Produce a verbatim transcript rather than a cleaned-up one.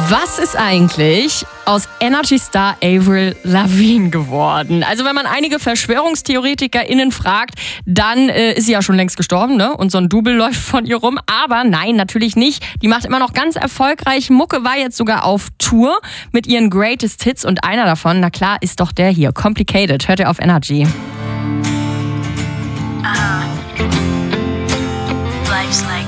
Was ist eigentlich aus Energy-Star Avril Lavigne geworden? Also wenn man einige VerschwörungstheoretikerInnen fragt, dann äh, ist sie ja schon längst gestorben, ne? Und so ein Double läuft von ihr rum. Aber nein, natürlich nicht. Die macht immer noch ganz erfolgreich Mucke, war jetzt sogar auf Tour mit ihren Greatest Hits. Und einer davon, na klar, ist doch der hier, Complicated. Hört ihr auf Energy. Uh-huh. Life's like